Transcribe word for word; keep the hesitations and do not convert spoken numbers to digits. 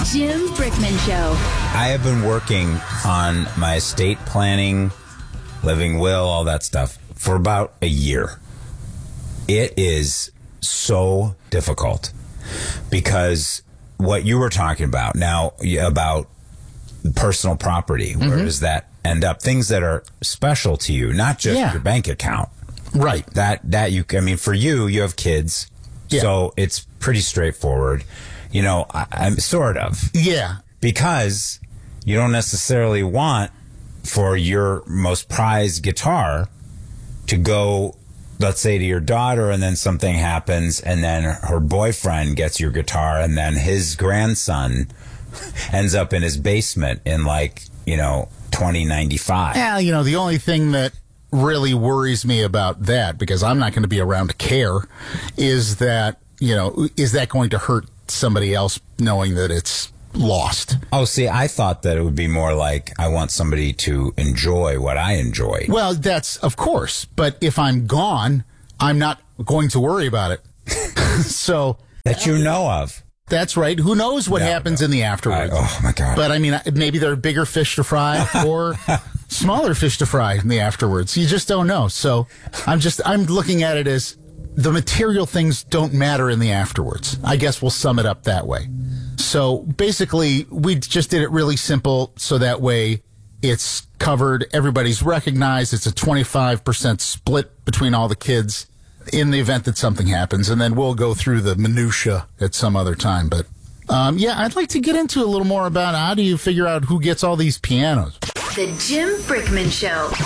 Jim Brickman Show. I have been working on my estate planning, living will, all that stuff for about a year. It is so difficult because what you were talking about now about personal property, mm-hmm. where does that end up? Things that are special to you, not just yeah. your bank account. Right. That, that you, I mean, for you, you have kids, yeah. so it's pretty straightforward. You know, I, I'm sort of. Yeah. Because you don't necessarily want for your most prized guitar to go, let's say, to your daughter, and then something happens, and then her boyfriend gets your guitar, and then his grandson ends up in his basement in, like, you know, twenty ninety-five. Yeah, you know, the only thing that really worries me about that, because I'm not going to be around to care, is that, you know, is that going to hurt somebody else knowing that it's lost? Oh, see, I thought that it would be more like I want somebody to enjoy what I enjoy. Well, that's, of course. But if I'm gone, I'm not going to worry about it. So that you know of. That's right. Who knows what no, happens no. in the afterwards? I, oh, my God. But, I mean, maybe there are bigger fish to fry or smaller fish to fry in the afterwards. You just don't know. So I'm just, I'm looking at it as the material things don't matter in the afterwards. I guess we'll sum it up that way. So basically, we just did it really simple so that way it's covered. Everybody's recognized. It's a twenty-five percent split between all the kids in the event that something happens. And then we'll go through the minutia at some other time. But um, yeah, I'd like to get into a little more about how do you figure out who gets all these pianos. The Jim Brickman Show.